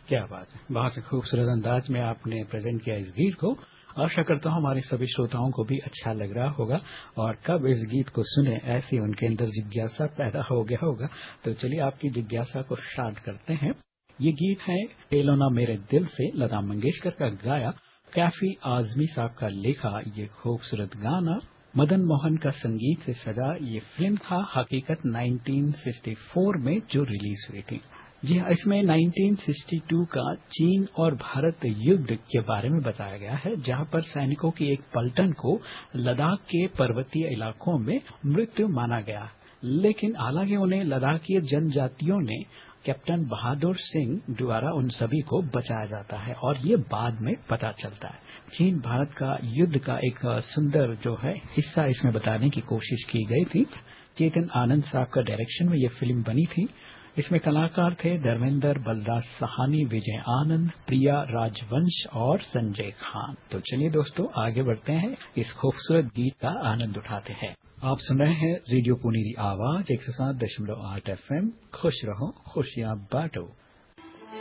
क्या बात है! बहुत ही खूबसूरत अंदाज में आपने प्रेजेंट किया इस गीत को। आशा करता हूँ हमारे सभी श्रोताओं को भी अच्छा लग रहा होगा और कब इस गीत को सुने ऐसी उनके अंदर जिज्ञासा पैदा हो गया होगा। तो चलिए आपकी जिज्ञासा को शांत करते हैं। ये गीत है टेलोना मेरे दिल से, लता मंगेशकर का गाया, कैफी आजमी साहब का लिखा ये खूबसूरत गाना मदन मोहन का संगीत से सजा ये फिल्म था हकीकत 1964 में जो रिलीज हुई थी। जी हाँ, इसमें 1962 का चीन और भारत युद्ध के बारे में बताया गया है, जहां पर सैनिकों की एक पलटन को लद्दाख के पर्वतीय इलाकों में मृत्यु माना गया, लेकिन हालांकि उन्हें लद्दाखी जनजातियों ने कैप्टन बहादुर सिंह द्वारा उन सभी को बचाया जाता है और ये बाद में पता चलता है। चीन भारत का युद्ध का एक सुंदर जो है हिस्सा इसमें बताने की कोशिश की गई थी। चेतन आनंद साहब का डायरेक्शन में ये फिल्म बनी थी। इसमें कलाकार थे धर्मेंद्र, बलराज सहानी, विजय आनंद, प्रिया राजवंश और संजय खान। तो चलिए दोस्तों आगे बढ़ते हैं, इस खूबसूरत गीत का आनंद उठाते हैं। आप सुन रहे हैं रेडियो पुनेरी आवाज 107.8 FM। खुश रहो, खुशियां बांटो।